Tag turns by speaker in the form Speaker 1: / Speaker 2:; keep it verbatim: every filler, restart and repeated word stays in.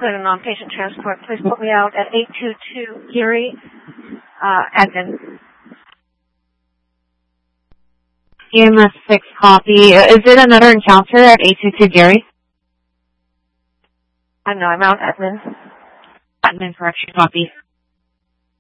Speaker 1: Clear to non-patient transport. Please put me out at eight two two Geary, uh, admin.
Speaker 2: E M S six copy. Is it another encounter at eight two two Geary?
Speaker 1: I know, I'm out, admin.
Speaker 2: Admin correction copy.